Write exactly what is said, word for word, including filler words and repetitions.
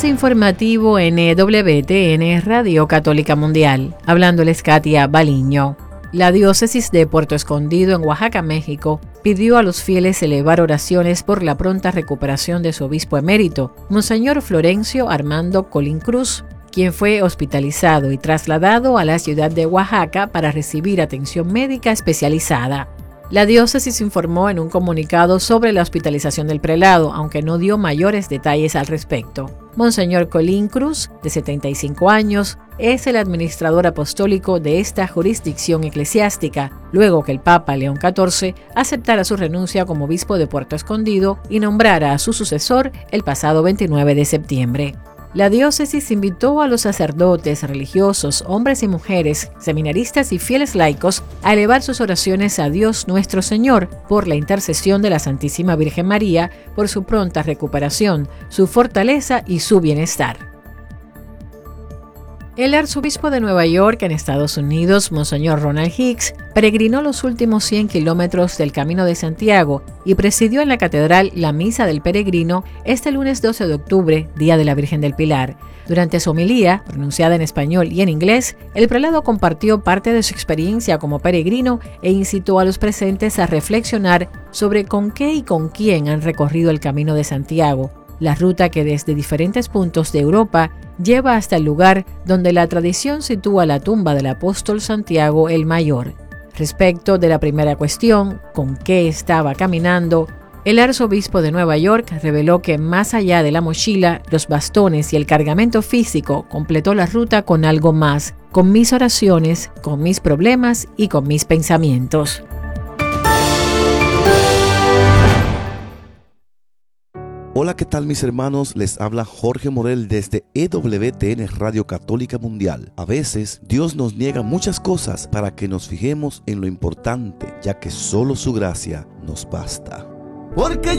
Avance informativo en E W T N Radio Católica Mundial. Hablándoles Katia Baliño. La diócesis de Puerto Escondido en Oaxaca, México, pidió a los fieles elevar oraciones por la pronta recuperación de su obispo emérito, Monseñor Florencio Armando Colín Cruz, quien fue hospitalizado y trasladado a la ciudad de Oaxaca para recibir atención médica especializada. La diócesis informó en un comunicado sobre la hospitalización del prelado, aunque no dio mayores detalles al respecto. Monseñor Colín Cruz, de setenta y cinco años, es el administrador apostólico de esta jurisdicción eclesiástica, luego que el Papa León catorce aceptara su renuncia como obispo de Puerto Escondido y nombrara a su sucesor el pasado veintinueve de septiembre. La diócesis invitó a los sacerdotes, religiosos, hombres y mujeres, seminaristas y fieles laicos a elevar sus oraciones a Dios nuestro Señor por la intercesión de la Santísima Virgen María, por su pronta recuperación, su fortaleza y su bienestar. El arzobispo de Nueva York, en Estados Unidos, Monseñor Ronald Hicks, peregrinó los últimos cien kilómetros del Camino de Santiago y presidió en la catedral la Misa del Peregrino este lunes doce de octubre, Día de la Virgen del Pilar. Durante su homilía, pronunciada en español y en inglés, el prelado compartió parte de su experiencia como peregrino e incitó a los presentes a reflexionar sobre con qué y con quién han recorrido el Camino de Santiago, la ruta que desde diferentes puntos de Europa lleva hasta el lugar donde la tradición sitúa la tumba del apóstol Santiago el Mayor. Respecto de la primera cuestión, ¿con qué estaba caminando?, el arzobispo de Nueva York reveló que más allá de la mochila, los bastones y el cargamento físico, completó la ruta con algo más, con mis oraciones, con mis problemas y con mis pensamientos. Hola, ¿qué tal mis hermanos? Les habla Jorge Morel desde E W T N Radio Católica Mundial. A veces Dios nos niega muchas cosas para que nos fijemos en lo importante, ya que solo su gracia nos basta. Porque